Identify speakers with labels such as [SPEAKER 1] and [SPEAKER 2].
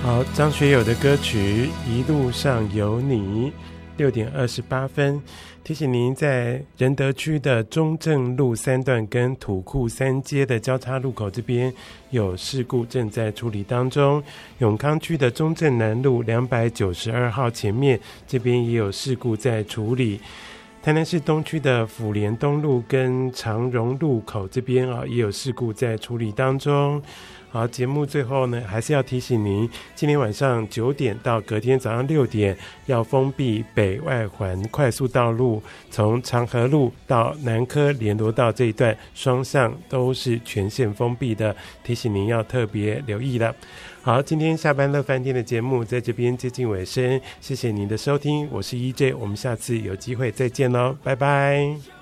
[SPEAKER 1] 好，张学友的歌曲《一路上有你》，6点28分。提醒您，在仁德区的中正路3段跟土库3街的交叉路口这边有事故正在处理当中。永康区的中正南路292号前面这边也有事故在处理。台南市东区的府联东路跟长荣路口这边也有事故在处理当中。好，节目最后呢，还是要提醒您，今天晚上9点到隔天早上6点要封闭北外环快速道路，从长和路到南科联络道这一段双向都是全线封闭的，提醒您要特别留意了。好，今天下班乐饭店的节目在这边接近尾声，谢谢您的收听，我是 EJ， 我们下次有机会再见咯，拜拜。